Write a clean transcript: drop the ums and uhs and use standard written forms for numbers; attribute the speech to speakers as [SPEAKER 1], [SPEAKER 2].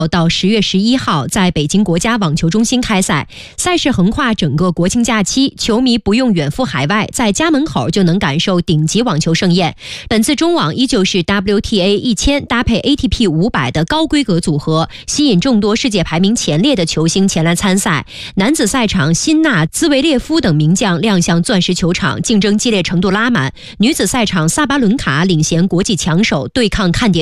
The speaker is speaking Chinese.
[SPEAKER 1] 到10月11号在北京国家网球中心开赛，赛事横跨整个国庆假期，球迷不用远赴海外，在家门口就能感受顶级网球盛宴。本次中网依旧是 WTA 1000搭配 ATP 500的高规格组合，吸引众多世界排名前列的球星前来参赛。男子赛场，辛纳、兹维列夫等名将亮相钻石球场，竞争激烈程度拉满；女子赛场，萨巴伦卡领衔国际强手对抗看点